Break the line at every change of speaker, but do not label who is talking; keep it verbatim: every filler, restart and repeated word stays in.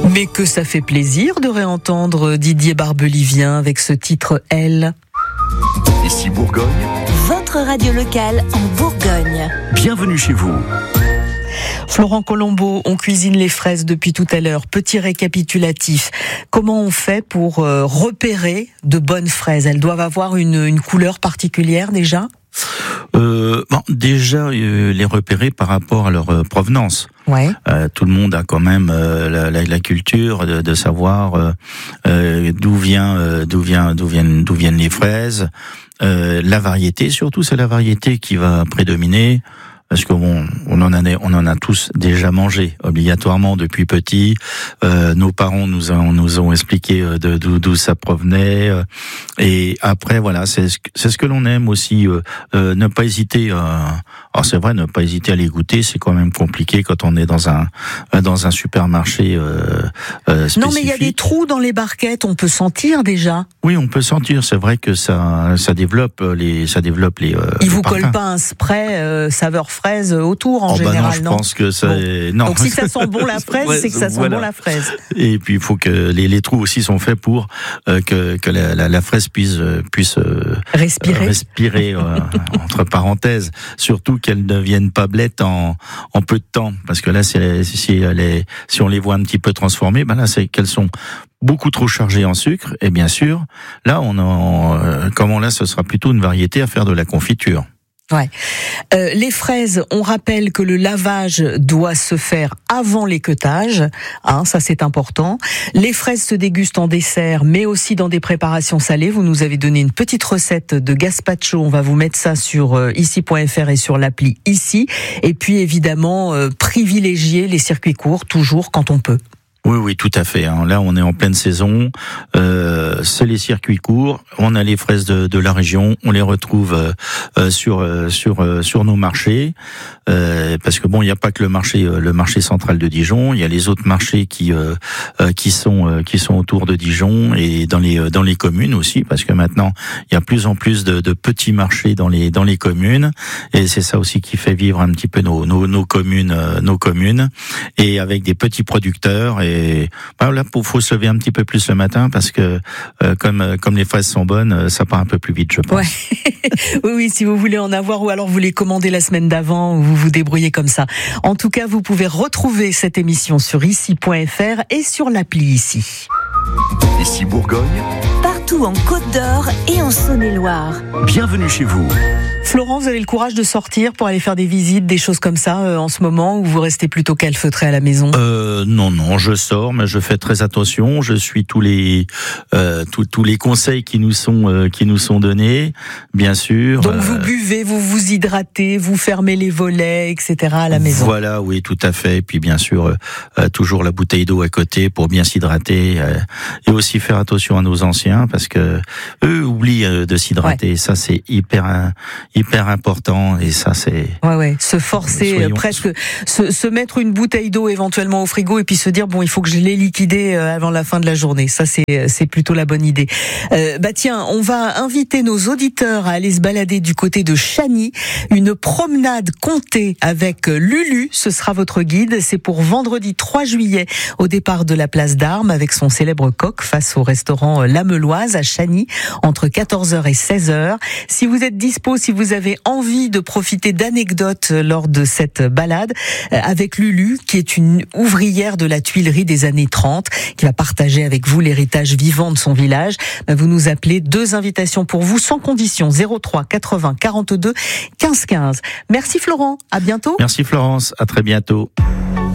Mais que ça fait plaisir de réentendre Didier Barbelivien avec ce titre « Elle ».
Ici Bourgogne,
votre radio locale en Bourgogne.
Bienvenue chez vous.
Florent Colombo, on cuisine les fraises depuis tout à l'heure. Petit récapitulatif. Comment on fait pour euh, repérer de bonnes fraises? Elles doivent avoir une, une couleur particulière déjà?
Euh, bon, déjà euh, les repérer par rapport à leur euh, provenance.
Ouais.
Euh, tout le monde a quand même euh, la, la, la culture de, de savoir euh, euh, d'où vient, euh, d'où vient, d'où viennent, d'où viennent les fraises. Euh, la variété, surtout, c'est la variété qui va prédominer. Parce que bon, on en a, on en a tous déjà mangé obligatoirement depuis petit. Euh, nos parents nous ont, nous ont expliqué de, d'où, d'où ça provenait. Et après, voilà, c'est, c'est ce que l'on aime aussi. Euh, euh, ne pas hésiter. Euh, alors c'est vrai, ne pas hésiter à les goûter, c'est quand même compliqué quand on est dans un dans un supermarché euh, euh, spécifique.
Non, mais il y a des trous dans les barquettes. On peut sentir déjà.
Oui, on peut sentir. C'est vrai que ça, ça développe les, ça développe les. Euh,
Il
les
vous
parfums.
colle pas un spray euh, saveur fraise autour en
oh
général,
bah non, je
non
pense que ça.
Bon.
Est... non.
Donc si ça sent bon la fraise,
ouais,
c'est que ça sent
voilà.
bon la fraise.
Et puis il faut que les, les trous aussi sont faits pour euh, que, que la, la, la fraise puisse puisse euh,
respirer,
euh, respirer euh, entre parenthèses. Surtout qu'elles ne viennent pas blettes en, en peu de temps, parce que là, c'est, si, elle est, si on les voit un petit peu transformées, ben là, c'est qu'elles sont beaucoup trop chargées en sucre. Et bien sûr, là, on en, euh, comment là, ce sera plutôt une variété à faire de la confiture.
Ouais. Euh, les fraises, on rappelle que le lavage doit se faire avant l'équeutage, hein, ça c'est important. Les fraises se dégustent en dessert, mais aussi dans des préparations salées. Vous nous avez donné une petite recette de gazpacho, on va vous mettre ça sur euh, ici point f r et sur l'appli ici. Et puis évidemment, euh, privilégier les circuits courts, toujours quand on peut.
Oui, oui, tout à fait. Là, on est en pleine saison. Euh, c'est les circuits courts. On a les fraises de, de la région. On les retrouve euh, sur sur sur nos marchés. Euh, parce que bon, il n'y a pas que le marché le marché central de Dijon. Il y a les autres marchés qui euh, qui sont euh, qui sont autour de Dijon et dans les dans les communes aussi. Parce que maintenant, il y a plus en plus de, de petits marchés dans les dans les communes. Et c'est ça aussi qui fait vivre un petit peu nos nos, nos communes euh, nos communes. Et avec des petits producteurs. Et Et bah là, il faut se lever un petit peu plus le matin parce que euh, comme comme les fraises sont bonnes, ça part un peu plus vite, je pense.
Ouais. oui, oui, si vous voulez en avoir, ou alors vous les commandez la semaine d'avant, ou vous vous débrouillez comme ça. En tout cas, vous pouvez retrouver cette émission sur ici point f r et sur l'appli ici.
Ici Bourgogne,
Partout en Côte d'Or et en Saône-et-Loire.
bienvenue chez vous.
Florent, vous avez le courage de sortir pour aller faire des visites, des choses comme ça euh, en ce moment, ou vous restez plutôt calfeutré à la maison?
Euh, non, non, je sors, mais je fais très attention. Je suis tous les euh, tous, tous les conseils qui nous sont euh, qui nous sont donnés, bien sûr.
Donc
euh,
vous buvez, vous vous hydratez, vous fermez les volets, et cetera à la maison.
Voilà, oui, tout à fait. Et puis bien sûr, euh, euh, toujours la bouteille d'eau à côté pour bien s'hydrater euh, et aussi faire attention à nos anciens parce que eux oublient euh, de s'hydrater. Ouais. Ça, c'est hyper euh, hyper important et ça, c'est.
Ouais, ouais. Se forcer
soyons...
presque, se, se mettre une bouteille d'eau éventuellement au frigo et puis se dire bon, il faut que je l'ai liquidé avant la fin de la journée. Ça, c'est c'est plutôt la bonne idée. Euh, bah tiens, on va inviter nos auditeurs à aller se balader du côté de Chagny. Une promenade comptée avec Lulu, ce sera votre guide. C'est pour vendredi trois juillet au départ de la place d'Armes avec son célèbre coq face au restaurant La Meuloise à Chagny entre quatorze heures et seize heures. Si vous êtes dispo, si vous avez envie de profiter d'anecdotes lors de cette balade avec Lulu, qui est une ouvrière de la Tuilerie des années trente, qui va partager avec vous l'héritage vivant de son village, vous nous appelez. Deux invitations pour vous sans condition, zéro trois quatre-vingts quarante-deux quinze quinze. Merci Florent, à bientôt.
Merci Florence, à très bientôt.